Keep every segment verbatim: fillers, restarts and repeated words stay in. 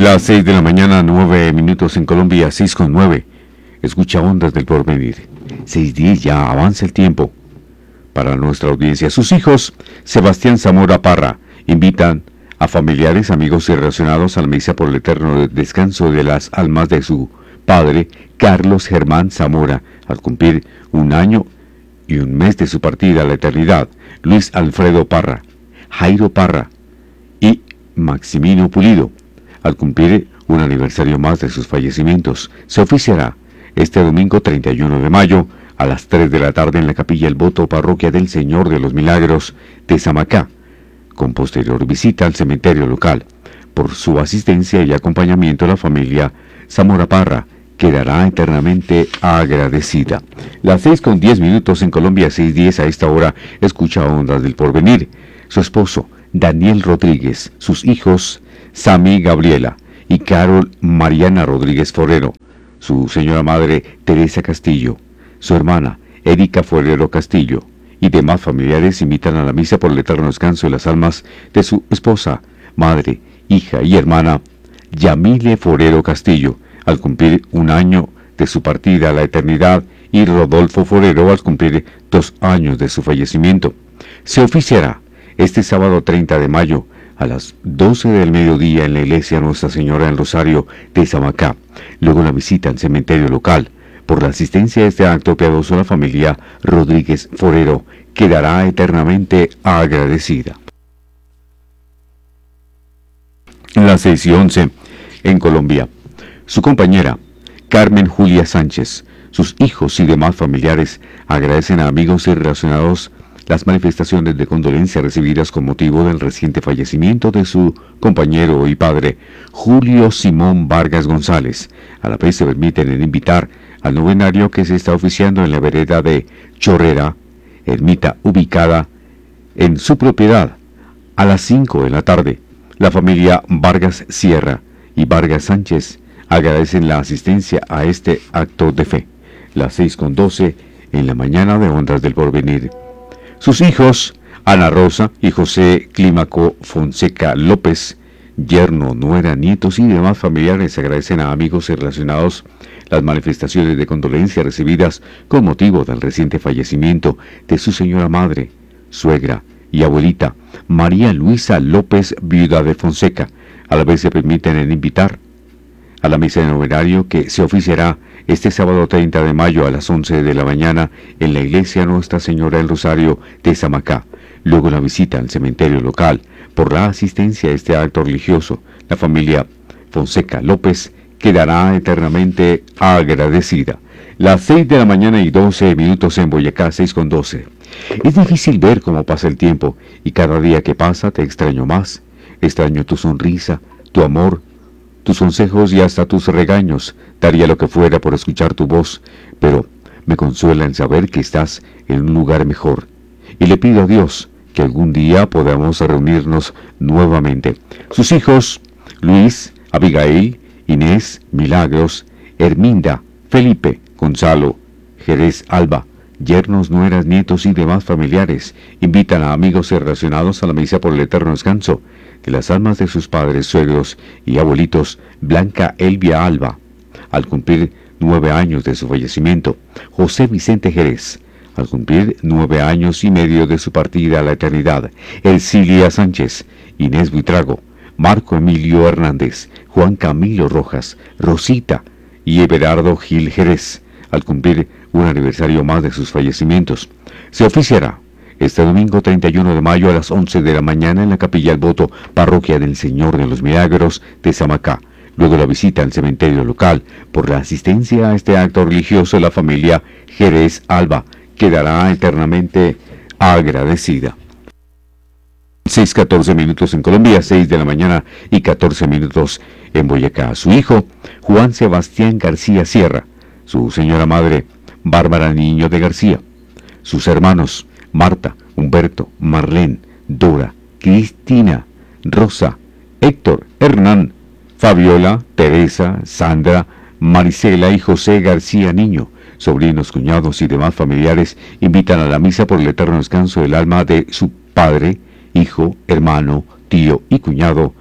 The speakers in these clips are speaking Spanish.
Las seis de la mañana, nueve minutos en Colombia, seis con nueve. Escucha Ondas del Porvenir. seis diez, ya avanza el tiempo. Para nuestra audiencia, sus hijos, Sebastián Zamora Parra, invitan a familiares, amigos y relacionados a la misa por el eterno descanso de las almas de su padre, Carlos Germán Zamora, al cumplir un año y un mes de su partida a la eternidad. Luis Alfredo Parra, Jairo Parra y Maximino Pulido, al cumplir un aniversario más de sus fallecimientos. Se oficiará este domingo treinta y uno de mayo a las tres de la tarde en la capilla El Voto, parroquia del Señor de los Milagros de Samacá, con posterior visita al cementerio local. Por su asistencia y acompañamiento, la familia Zamora Parra quedará eternamente agradecida. Las seis con diez minutos en Colombia, seis diez a esta hora, escucha Ondas del Porvenir. Su esposo, Daniel Rodríguez, sus hijos, Sami Gabriela y Carol Mariana Rodríguez Forero, su señora madre, Teresa Castillo, su hermana, Erika Forero Castillo, y demás familiares invitan a la misa por el eterno descanso de las almas de su esposa, madre, hija y hermana, Yamile Forero Castillo, al cumplir un año de su partida a la eternidad, y Rodolfo Forero al cumplir dos años de su fallecimiento. Se oficiará este sábado treinta de mayo a las doce del mediodía en la iglesia Nuestra Señora del Rosario de Samacá. Luego la visita al cementerio local. Por la asistencia a este acto piadoso, la familia Rodríguez Forero quedará eternamente agradecida. Las seis y once en Colombia. Su compañera, Carmen Julia Sánchez, sus hijos y demás familiares agradecen a amigos y relacionados las manifestaciones de condolencia recibidas con motivo del reciente fallecimiento de su compañero y padre, Julio Simón Vargas González. A la vez se permiten invitar al novenario que se está oficiando en la vereda de Chorrera, ermita ubicada en su propiedad, a las cinco de la tarde. La familia Vargas Sierra y Vargas Sánchez agradecen la asistencia a este acto de fe. Las seis con doce en la mañana de Ondas del Porvenir. Sus hijos, Ana Rosa y José Clímaco Fonseca López, yerno, nuera, nietos y demás familiares agradecen a amigos y relacionados las manifestaciones de condolencia recibidas con motivo del reciente fallecimiento de su señora madre, suegra y abuelita, María Luisa López, viuda de Fonseca. A la vez se permiten invitar a la misa de novenario que se oficiará este sábado treinta de mayo a las once de la mañana en la iglesia Nuestra Señora del Rosario de Samacá. Luego la visita al cementerio local. Por la asistencia a este acto religioso, la familia Fonseca López quedará eternamente agradecida. Las seis de la mañana y doce minutos en Boyacá, seis con doce. Es difícil ver cómo pasa el tiempo, y cada día que pasa te extraño más. Extraño tu sonrisa, tu amor, tus consejos y hasta tus regaños. Daría lo que fuera por escuchar tu voz, pero me consuela en saber que estás en un lugar mejor. Y le pido a Dios que algún día podamos reunirnos nuevamente. Sus hijos, Luis, Abigail, Inés, Milagros, Herminda, Felipe, Gonzalo, Jerez Alba, yernos, nueras, nietos y demás familiares, invitan a amigos y relacionados a la misa por el eterno descanso de las almas de sus padres, suegros y abuelitos, Blanca Elvia Alba, al cumplir nueve años de su fallecimiento, José Vicente Jerez, al cumplir nueve años y medio de su partida a la eternidad, Ercilia Sánchez, Inés Buitrago, Marco Emilio Hernández, Juan Camilo Rojas, Rosita y Everardo Gil Jerez, al cumplir un aniversario más de sus fallecimientos. Se oficiará este domingo treinta y uno de mayo a las once de la mañana en la capilla El Voto, parroquia del Señor de los Milagros de Samacá. Luego la visita al cementerio local. Por la asistencia a este acto religioso, la familia Jerez Alba quedará eternamente agradecida. seis catorce minutos en Colombia, seis de la mañana y catorce minutos en Boyacá. Su hijo, Juan Sebastián García Sierra, su señora madre, Bárbara Niño de García, sus hermanos, Marta, Humberto, Marlene, Dora, Cristina, Rosa, Héctor, Hernán, Fabiola, Teresa, Sandra, Marisela y José García Niño, sobrinos, cuñados y demás familiares, invitan a la misa por el eterno descanso del alma de su padre, hijo, hermano, tío y cuñado,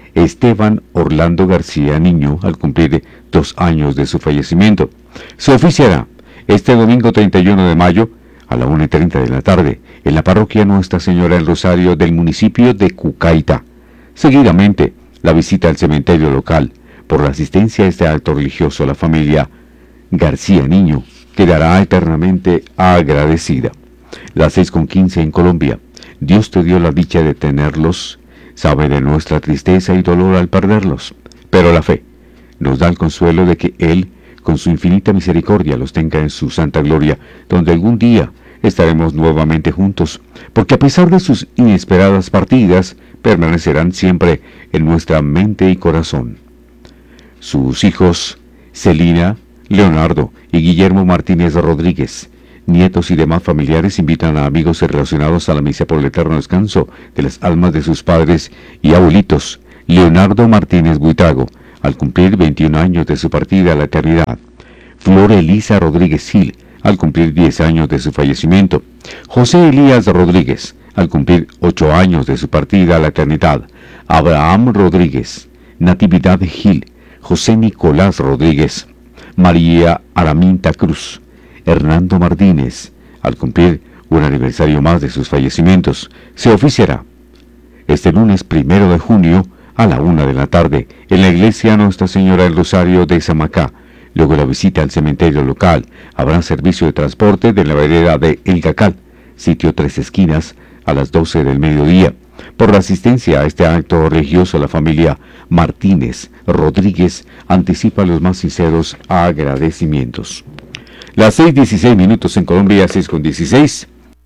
Esteban Orlando García Niño, al cumplir dos años de su fallecimiento. Se oficiará este domingo treinta y uno de mayo a la una y treinta de la tarde en la parroquia Nuestra Señora del Rosario del municipio de Cucaita. Seguidamente, la visita al cementerio local. Por la asistencia a este acto religioso, la familia García Niño quedará eternamente agradecida. Las seis con quince en Colombia. Dios te dio la dicha de tenerlos, sabe de nuestra tristeza y dolor al perderlos, pero la fe nos da el consuelo de que Él, con su infinita misericordia, los tenga en su santa gloria, donde algún día estaremos nuevamente juntos, porque a pesar de sus inesperadas partidas, permanecerán siempre en nuestra mente y corazón. Sus hijos, Celina, Leonardo y Guillermo Martínez Rodríguez, nietos y demás familiares, invitan a amigos y relacionados a la misa por el eterno descanso de las almas de sus padres y abuelitos, Leonardo Martínez Buitrago, al cumplir veintiún años de su partida a la eternidad; Flor Elisa Rodríguez Gil, al cumplir diez años de su fallecimiento; José Elías Rodríguez, al cumplir ocho años de su partida a la eternidad; Abraham Rodríguez, Natividad Gil, José Nicolás Rodríguez, María Araminta Cruz, Hernando Martínez, al cumplir un aniversario más de sus fallecimientos. Se oficiará este lunes primero de junio a la una de la tarde en la iglesia Nuestra Señora del Rosario de Samacá. Luego la visita al cementerio local. Habrá servicio de transporte de la vereda de El Cacal, sitio Tres Esquinas, a las doce del mediodía. Por la asistencia a este acto religioso, la familia Martínez Rodríguez anticipa los más sinceros agradecimientos. Las seis dieciséis minutos en Colombia, seis con dieciséis.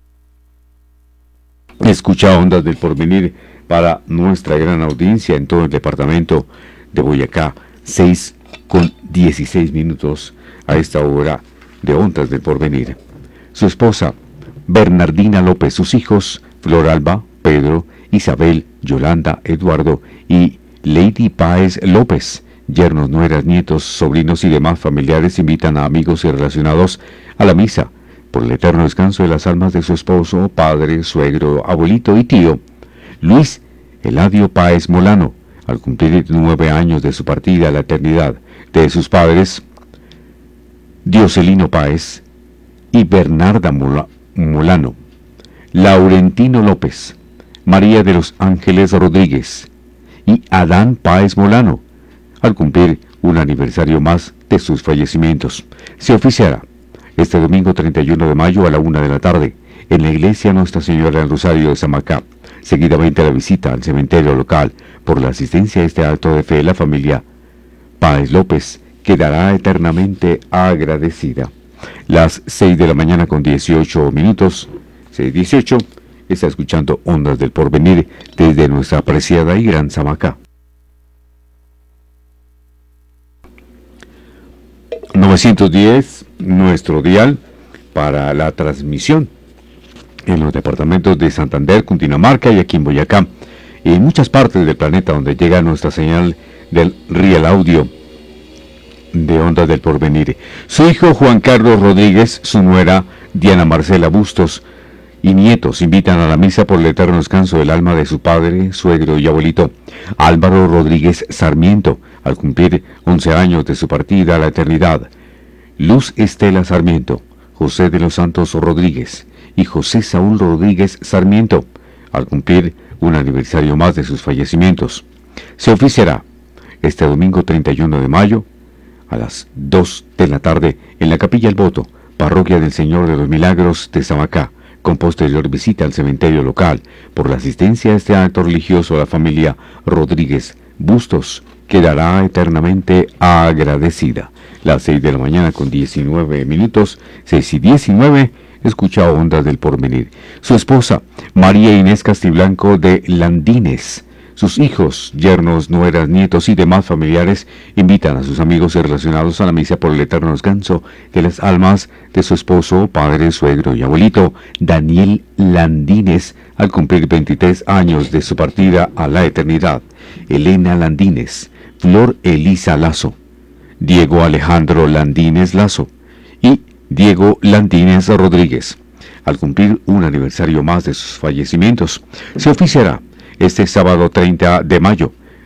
Escucha Ondas del Porvenir para nuestra gran audiencia en todo el departamento de Boyacá. seis con dieciséis minutos a esta hora de Ondas del Porvenir. Su esposa, Bernardina López, sus hijos, Flor Alba, Pedro, Isabel, Yolanda, Eduardo y Lady Páez López, yernos, nueras, nietos, sobrinos y demás familiares, invitan a amigos y relacionados a la misa por el eterno descanso de las almas de su esposo, padre, suegro, abuelito y tío, Luis Eladio Páez Molano, al cumplir nueve años de su partida a la eternidad; de sus padres, Dioselino Páez y Bernarda Mola, Molano, Laurentino López, María de los Ángeles Rodríguez y Adán Páez Molano, al cumplir un aniversario más de sus fallecimientos. Se oficiará este domingo treinta y uno de mayo a la una de la tarde en la iglesia Nuestra Señora del Rosario de Samacá. Seguidamente la visita al cementerio local. Por la asistencia a este acto de fe, la familia Páez López quedará eternamente agradecida. Las seis de la mañana con dieciocho minutos, seis dieciocho, está escuchando Ondas del Porvenir desde nuestra apreciada y gran Samacá. novecientos diez, nuestro dial para la transmisión en los departamentos de Santander, Cundinamarca y aquí en Boyacá, y en muchas partes del planeta donde llega nuestra señal del Real Audio de Ondas del Porvenir. Su hijo Juan Carlos Rodríguez, su nuera Diana Marcela Bustos y nietos invitan a la misa por el eterno descanso del alma de su padre, suegro y abuelito, Álvaro Rodríguez Sarmiento, al cumplir once años de su partida a la eternidad; Luz Estela Sarmiento, José de los Santos Rodríguez y José Saúl Rodríguez Sarmiento, al cumplir un aniversario más de sus fallecimientos. Se oficiará este domingo treinta y uno de mayo a las dos de la tarde en la Capilla El Voto, Parroquia del Señor de los Milagros de Samacá, con posterior visita al cementerio local. Por la asistencia a este acto religioso, la familia Rodríguez Bustos quedará eternamente agradecida. Las seis de la mañana con diecinueve minutos, seis y diecinueve, escucha Ondas del Porvenir. Su esposa, María Inés Castiblanco de Landines, sus hijos, yernos, nueras, nietos y demás familiares invitan a sus amigos y relacionados a la misa por el eterno descanso de las almas de su esposo, padre, suegro y abuelito, Daniel Landines, al cumplir veintitrés años de su partida a la eternidad; Elena Landines, Flor Elisa Lazo, Diego Alejandro Landines Lazo y Diego Landines Rodríguez, al cumplir un aniversario más de sus fallecimientos. Se oficiará este sábado treinta de mayo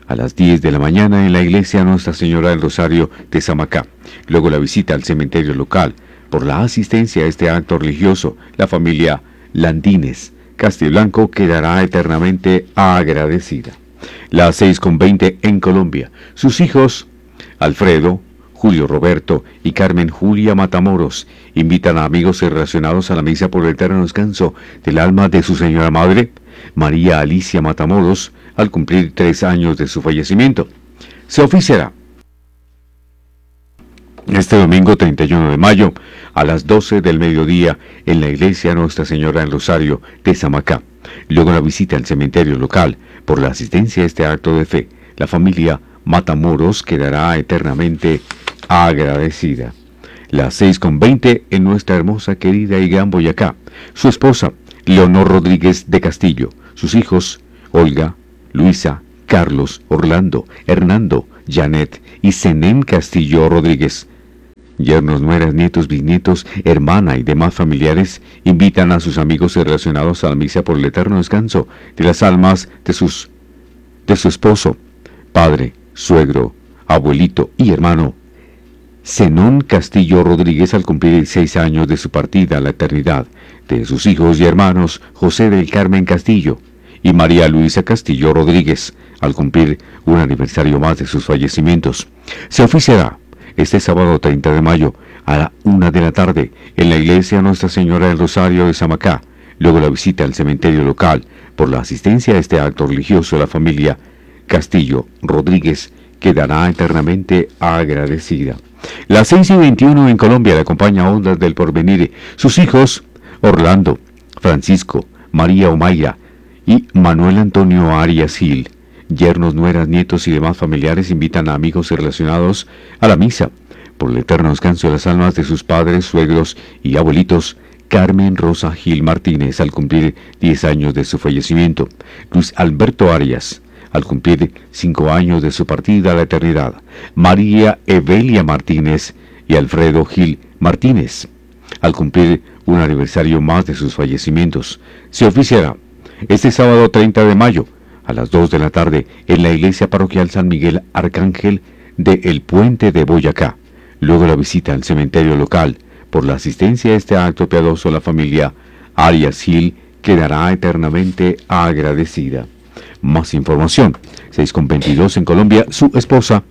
a las diez de la mañana en la iglesia Nuestra Señora del Rosario de Samacá. Luego la visita al cementerio local. Por la asistencia a este acto religioso, la familia Landines Castiblanco quedará eternamente agradecida. Las seis con veinte en Colombia. Sus hijos, Alfredo, Julio Roberto y Carmen Julia Matamoros, invitan a amigos relacionados a la misa por el eterno descanso del alma de su señora madre, María Alicia Matamoros, al cumplir tres años de su fallecimiento. Se oficiará este domingo treinta y uno de mayo a las doce del mediodía en la iglesia Nuestra Señora del Rosario de Samacá. Luego la visita al cementerio local. Por la asistencia a este acto de fe, la familia Matamoros quedará eternamente agradecida. Las seis con veinte en nuestra hermosa, querida y gran Boyacá. Su esposa, Leonor Rodríguez de Castillo. Sus hijos, Olga, Luisa, Carlos, Orlando, Hernando, Janet y Zenén Castillo Rodríguez. Yernos, nueras, nietos, bisnietos, hermana y demás familiares invitan a sus amigos relacionados a la misa por el eterno descanso de las almas de sus de su esposo, padre, suegro, abuelito y hermano Zenón Castillo Rodríguez al cumplir seis años de su partida a la eternidad, de sus hijos y hermanos José del Carmen Castillo y María Luisa Castillo Rodríguez al cumplir un aniversario más de sus fallecimientos. Se oficiará este sábado treinta de mayo a la una de la tarde en la iglesia Nuestra Señora del Rosario de Samacá. Luego la visita al cementerio local. Por la asistencia a este acto religioso, la familia Castillo Rodríguez quedará eternamente agradecida. Las seis y veintiuno en Colombia le acompaña Ondas del Porvenir. Sus hijos, Orlando, Francisco, María Omaira y Manuel Antonio Arias Gil. Yernos, nueras, nietos y demás familiares invitan a amigos relacionados a la misa por el eterno descanso de las almas de sus padres, suegros y abuelitos Carmen Rosa Gil Martínez al cumplir diez años de su fallecimiento, Luis Alberto Arias al cumplir cinco años de su partida a la eternidad, María Evelia Martínez y Alfredo Gil Martínez al cumplir un aniversario más de sus fallecimientos. Se oficiará este sábado treinta de mayo a las dos de la tarde en la iglesia parroquial San Miguel Arcángel de El Puente de Boyacá. Luego la visita al cementerio local. Por la asistencia a este acto piadoso, la familia Arias Gil quedará eternamente agradecida. Más información. seis con veintidós en Colombia. Su esposa,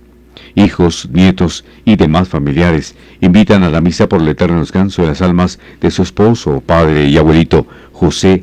hijos, nietos y demás familiares invitan a la misa por el eterno descanso de las almas de su esposo, padre y abuelito José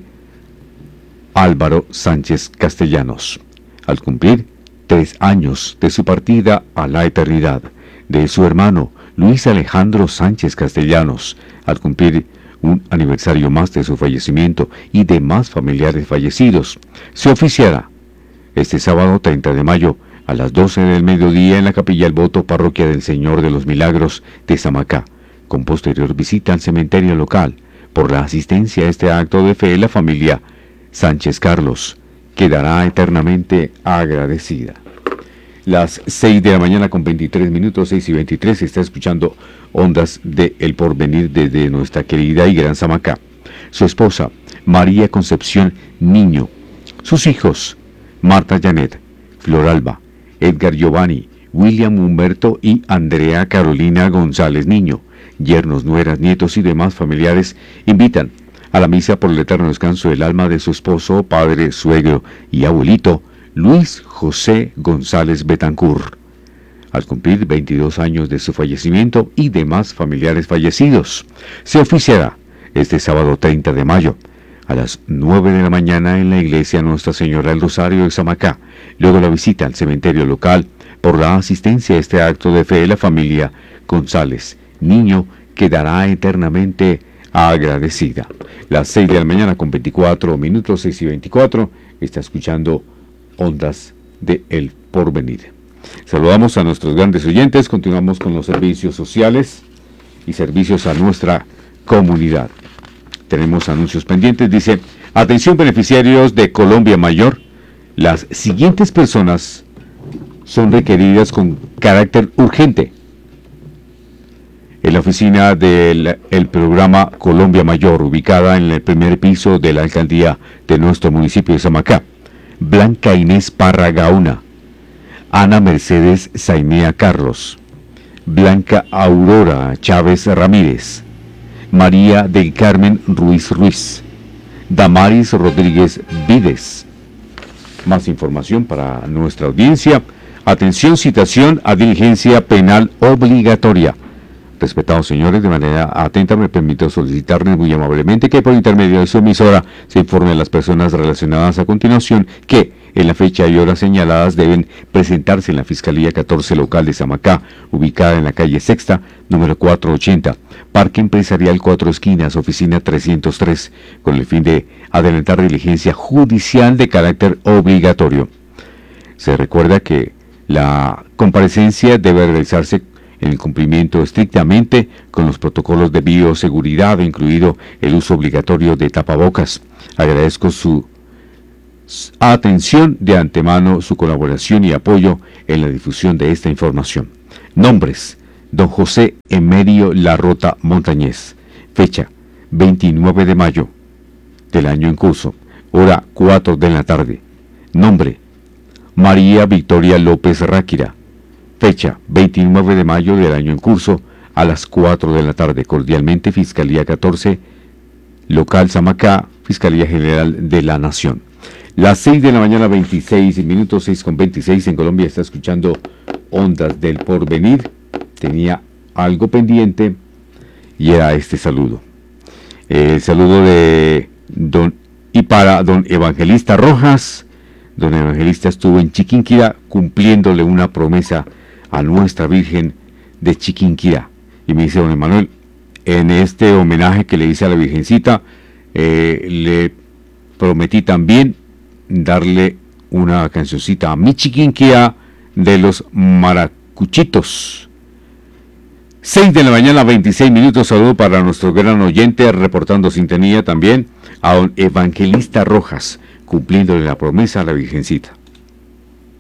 Álvaro Sánchez Castellanos, al cumplir tres años de su partida a la eternidad, de su hermano Luis Alejandro Sánchez Castellanos, al cumplir un aniversario más de su fallecimiento y demás familiares fallecidos. Se oficiará este sábado treinta de mayo a las doce del mediodía en la Capilla El Voto, Parroquia del Señor de los Milagros de Samacá, con posterior visita al cementerio local. Por la asistencia a este acto de fe, la familia Sánchez Carlos quedará eternamente agradecida. Las seis de la mañana con veintitrés minutos, seis y veintitrés, está escuchando Ondas de El Porvenir desde nuestra querida y gran Samacá. Su esposa, María Concepción Niño. Sus hijos, Marta Janet, Floralba, Edgar Giovanni, William Humberto y Andrea Carolina González Niño. Yernos, nueras, nietos y demás familiares invitan a la misa por el eterno descanso del alma de su esposo, padre, suegro y abuelito, Luis José González Betancur, al cumplir veintidós años de su fallecimiento y demás familiares fallecidos. Se oficiará este sábado treinta de mayo a las nueve de la mañana en la iglesia Nuestra Señora del Rosario de Samacá. Luego la visita al cementerio local. Por la asistencia a este acto de fe, la familia González Niño quedará eternamente agradecida. Las seis de la mañana con veinticuatro minutos, seis y veinticuatro, está escuchando Ondas de El Porvenir. Saludamos a nuestros grandes oyentes. Continuamos con los servicios sociales y servicios a nuestra comunidad. Tenemos anuncios pendientes. Dice: atención beneficiarios de Colombia Mayor, las siguientes personas son requeridas con carácter urgente en la oficina del el programa Colombia Mayor, ubicada en el primer piso de la alcaldía de nuestro municipio de Samacá. Blanca Inés Parra Gauna, Ana Mercedes Zainea Carlos, Blanca Aurora Chávez Ramírez, María del Carmen Ruiz Ruiz, Damaris Rodríguez Vides. Más información para nuestra audiencia. Atención, citación a diligencia penal obligatoria. Respetados señores, de manera atenta me permito solicitarles muy amablemente que por intermedio de su emisora se informe a las personas relacionadas a continuación que en la fecha y hora señaladas deben presentarse en la Fiscalía catorce local de Samacá, ubicada en la calle Sexta, número cuatrocientos ochenta, Parque Empresarial Cuatro Esquinas, oficina trescientos tres, con el fin de adelantar diligencia judicial de carácter obligatorio. Se recuerda que la comparecencia debe realizarse en el cumplimiento estrictamente con los protocolos de bioseguridad, incluido el uso obligatorio de tapabocas. Agradezco su atención de antemano, su colaboración y apoyo en la difusión de esta información. Nombres: don José Emerio Larrota Montañez. Fecha: veintinueve de mayo del año en curso. Hora cuatro de la tarde. Nombre: María Victoria López Ráquira. Fecha: veintinueve de mayo del año en curso, a las cuatro de la tarde. Cordialmente, Fiscalía catorce, local Samacá, Fiscalía General de la Nación. Las seis de la mañana, veintiséis minutos, seis con veintiséis en Colombia. Está escuchando Ondas del Porvenir. Tenía algo pendiente y era este saludo. El saludo de don y para don Evangelista Rojas. Don Evangelista estuvo en Chiquinquirá cumpliéndole una promesa a nuestra Virgen de Chiquinquirá. Y me dice don Emanuel, en este homenaje que le hice a la Virgencita, eh, le prometí también darle una cancioncita a mi Chiquinquirá de los Maracuchitos. seis de la mañana, veintiséis minutos. Saludo para nuestro gran oyente, reportando sintonía también a don Evangelista Rojas, cumpliéndole la promesa a la Virgencita.